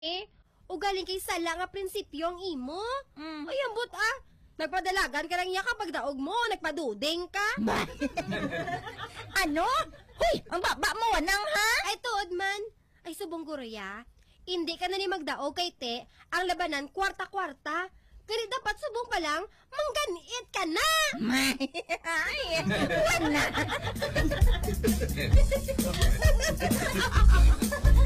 Ugaling kay sala nga prinsipyo ang imo. Ay, ambot Nagpadalagan ka lang iya kapag daog mo, nagpaduding ka. Ano? Hoy, ang baba mo, wanang ha? Ay, tuod man. Ay, subong guruya. Hindi ka na ni magdaog kay te, ang labanan kwarta-kwarta. Kaya dapat subong pa lang, mangganiit ka na. Ay, wana.